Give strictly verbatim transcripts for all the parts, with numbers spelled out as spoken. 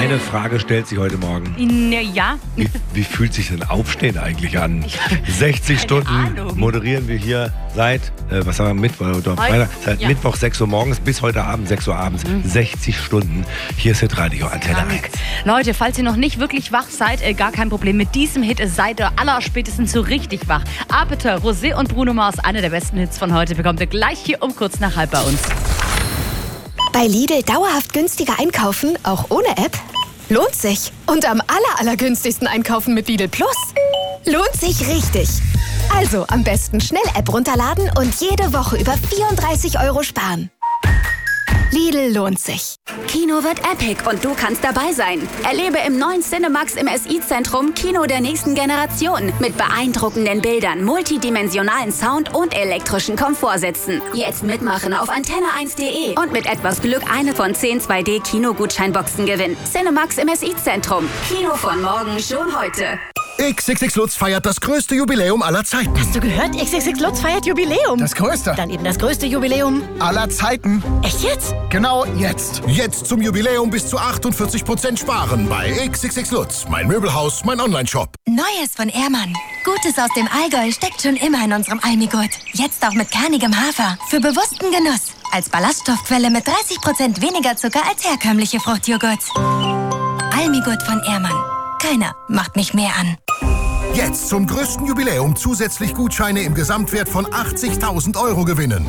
Eine Frage stellt sich heute Morgen. Na, ja. Wie, wie fühlt sich denn Aufstehen eigentlich an? sechzig Stunden Ahnung. moderieren wir hier seit, äh, was haben wir, Mittwoch oder Freitag? Seit ja. Mittwoch sechs Uhr morgens bis heute Abend sechs Uhr abends. Mhm. sechzig Stunden. Hier ist Hitradio Antenne eins. Leute, falls ihr noch nicht wirklich wach seid, äh, gar kein Problem. Mit diesem Hit seid ihr allerspätestens so richtig wach. Apeta, Rosé und Bruno Mars, einer der besten Hits von heute, bekommt ihr gleich hier um kurz nach halb bei uns. Bei Lidl dauerhaft günstiger einkaufen, auch ohne App? Lohnt sich. Und am aller, allergünstigsten einkaufen mit Lidl Plus? Lohnt sich richtig. Also am besten schnell App runterladen und jede Woche über vierunddreißig Euro sparen. Lidl lohnt sich. Kino wird epic und du kannst dabei sein. Erlebe im neuen Cinemax im S I-Zentrum Kino der nächsten Generation mit beeindruckenden Bildern, multidimensionalen Sound und elektrischen Komfortsitzen. Jetzt mitmachen auf antenne eins punkt de und mit etwas Glück eine von zehn zwei D Kino-Gutscheinboxen gewinnen. Cinemax im S I-Zentrum. Kino von morgen schon heute. X X X Lutz feiert das größte Jubiläum aller Zeiten. Hast du gehört? X X X Lutz feiert Jubiläum. Das größte. Dann eben das größte Jubiläum aller Zeiten. Echt jetzt? Genau jetzt. Jetzt zum Jubiläum bis zu achtundvierzig Prozent sparen bei X X X Lutz. Mein Möbelhaus, mein Online-Shop. Neues von Ehrmann. Gutes aus dem Allgäu steckt schon immer in unserem Almigurt. Jetzt auch mit kernigem Hafer. Für bewussten Genuss. Als Ballaststoffquelle mit dreißig Prozent weniger Zucker als herkömmliche Fruchtjoghurts. Almigurt von Ehrmann. Keiner macht mich mehr an. Jetzt zum größten Jubiläum zusätzlich Gutscheine im Gesamtwert von achtzigtausend Euro gewinnen.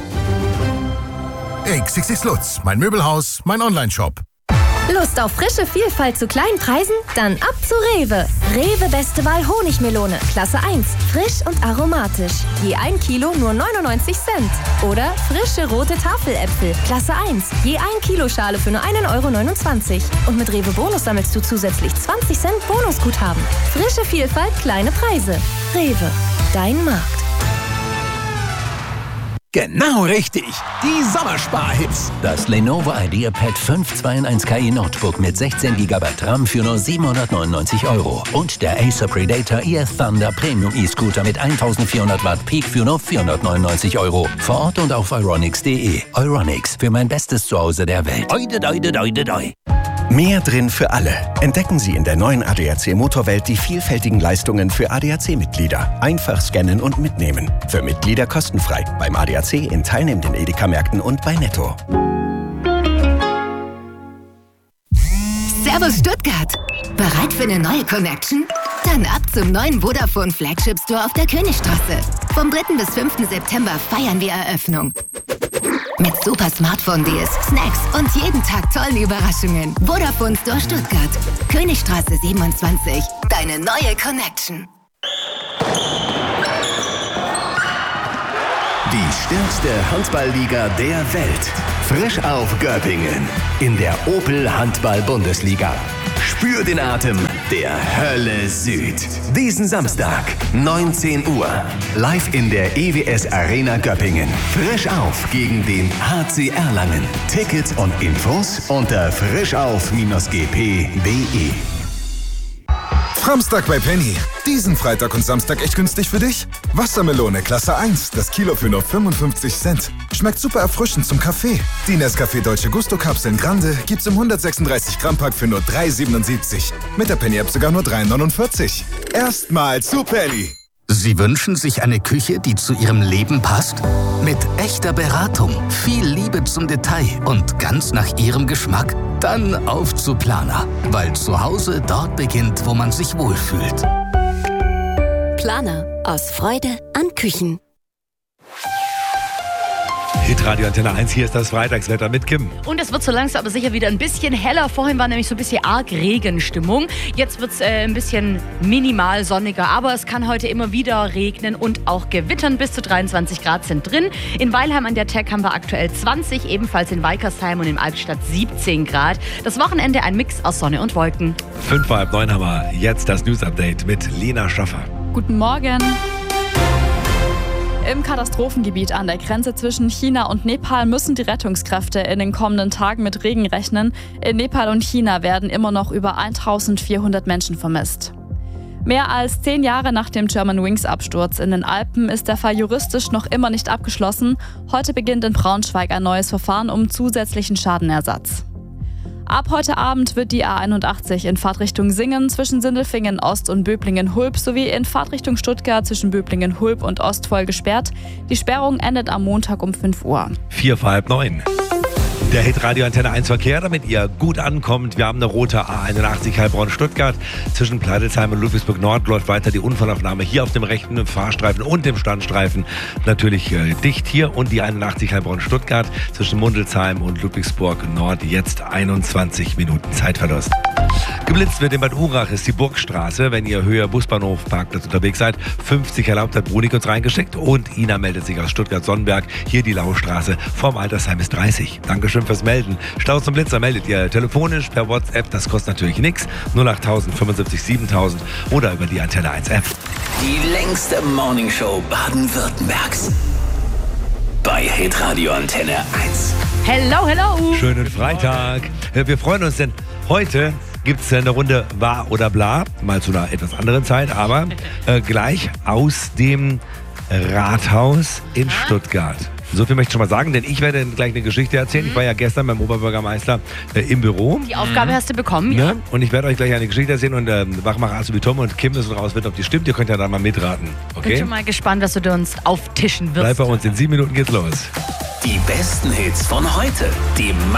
X X X Lutz, mein Möbelhaus, mein Online-Shop. Lust auf frische Vielfalt zu kleinen Preisen? Dann ab zu Rewe. Rewe Beste Wahl Honigmelone, Klasse eins. Frisch und aromatisch. Je ein Kilo nur neunundneunzig Cent. Oder frische rote Tafeläpfel, Klasse eins. Je ein Kilo Schale für nur einen Euro neunundzwanzig. Und mit Rewe Bonus sammelst du zusätzlich zwanzig Cent Bonusguthaben. Frische Vielfalt, kleine Preise. Rewe, dein Markt. Genau richtig. Die Sommersparhits. Das Lenovo IdeaPad fünf zwei in eins K I Notebook mit sechzehn Gigabyte RAM für nur siebenhundertneunundneunzig Euro. Und der Acer Predator E F Thunder Premium E-Scooter mit eintausendvierhundert Watt Peak für nur vierhundertneunundneunzig Euro. Vor Ort und auf euronics punkt de. Euronics, für mein bestes Zuhause der Welt. Oide, oide, oide, oide. Mehr drin für alle. Entdecken Sie in der neuen A D A C Motorwelt die vielfältigen Leistungen für A D A C-Mitglieder. Einfach scannen und mitnehmen. Für Mitglieder kostenfrei. Beim A D A C in teilnehmenden Edeka-Märkten und bei Netto. Servus Stuttgart. Bereit für eine neue Connection? Dann ab zum neuen Vodafone Flagship Store auf der Königstraße. Vom dritten bis fünften September feiern wir Eröffnung. Mit super Smartphone-Deals, Snacks und jeden Tag tollen Überraschungen. Vodafone Store Stuttgart. Königstraße siebenundzwanzig. Deine neue Connection. Die stärkste Handballliga der Welt. Frisch auf Göppingen. In der Opel Handball-Bundesliga. Spür den Atem der Hölle Süd. Diesen Samstag, neunzehn Uhr. Live in der E W S Arena Göppingen. Frisch auf gegen den H C Erlangen. Tickets und Infos unter frischauf Bindestrich g p punkt de. Samstag bei Penny. Diesen Freitag und Samstag echt günstig für dich? Wassermelone Klasse eins, das Kilo für nur fünfundfünfzig Cent. Schmeckt super erfrischend zum Kaffee. Die Nescafé Dolce Gusto Kapseln Grande gibt's im hundertsechsunddreißig Gramm Pack für nur drei siebenundsiebzig. Mit der Penny App sogar nur drei neunundvierzig. Erstmal zu Penny. Sie wünschen sich eine Küche, die zu Ihrem Leben passt? Mit echter Beratung, viel Liebe zum Detail und ganz nach Ihrem Geschmack? Dann auf zu Planer, weil zu Hause dort beginnt, wo man sich wohlfühlt. Planer, aus Freude an Küchen. Hitradio Antenne eins, hier ist das Freitagswetter mit Kim. Und es wird so langsam aber sicher wieder ein bisschen heller. Vorhin war nämlich so ein bisschen arg Regenstimmung. Jetzt wird es äh, ein bisschen minimal sonniger. Aber es kann heute immer wieder regnen und auch gewittern. Bis zu dreiundzwanzig Grad sind drin. In Weilheim an der Tech haben wir aktuell zwanzig. Ebenfalls in Weikersheim und in Albstadt siebzehn Grad. Das Wochenende ein Mix aus Sonne und Wolken. Fünf vor halb neun haben wir jetzt das News-Update mit Lena Schaffer. Guten Morgen. Im Katastrophengebiet an der Grenze zwischen China und Nepal müssen die Rettungskräfte in den kommenden Tagen mit Regen rechnen. In Nepal und China werden immer noch über eintausendvierhundert Menschen vermisst. Mehr als zehn Jahre nach dem Germanwings-Absturz in den Alpen ist der Fall juristisch noch immer nicht abgeschlossen. Heute beginnt in Braunschweig ein neues Verfahren um zusätzlichen Schadenersatz. Ab heute Abend wird die A einundachtzig in Fahrtrichtung Singen zwischen Sindelfingen Ost und Böblingen-Hulb sowie in Fahrtrichtung Stuttgart zwischen Böblingen-Hulb und Ostvoll gesperrt. Die Sperrung endet am Montag um fünf Uhr. Vier vor halb neun. Der Hitradio Antenne eins Verkehr, damit ihr gut ankommt. Wir haben eine rote A einundachtzig Heilbronn-Stuttgart. Zwischen Pleidelsheim und Ludwigsburg Nord läuft weiter die Unfallaufnahme hier auf dem rechten Fahrstreifen und dem Standstreifen. Natürlich äh, dicht hier und die einundachtzig Heilbronn-Stuttgart zwischen Mundelsheim und Ludwigsburg Nord. Jetzt einundzwanzig Minuten Zeitverlust. Geblitzt wird in Bad Urach ist die Burgstraße. Wenn ihr höher Busbahnhof Parkplatz unterwegs seid, fünfzig erlaubt, hat Brunik uns reingeschickt. Und Ina meldet sich aus Stuttgart-Sonnenberg. Hier die Laustraße vom Altersheim ist dreißig. Dankeschön fürs Melden. Stau zum Blitzer meldet ihr telefonisch per WhatsApp. Das kostet natürlich nichts. null acht null null fünfundsiebzig siebentausend oder über die Antenne eins App. Die längste Morningshow Baden-Württembergs. Bei Hitradio Antenne eins. Hello, hello. Schönen Freitag. Wir freuen uns, denn heute gibt es eine Runde Wahr oder Bla. Mal zu einer etwas anderen Zeit, aber äh, gleich aus dem Rathaus in Stuttgart. So viel möchte ich schon mal sagen, denn ich werde gleich eine Geschichte erzählen. Mhm. Ich war ja gestern beim Oberbürgermeister äh, im Büro. Die Aufgabe mhm. hast du bekommen, ne? ja. Und ich werde euch gleich eine Geschichte erzählen und äh, Wachmacher Asu wie Tom und Kim müssen rausfinden, ob die stimmt. Ihr könnt ja da mal mitraten. Okay? Bin schon mal gespannt, was du uns auftischen wirst. Bleib bei uns, in sieben Minuten geht's los. Die besten Hits von heute. Die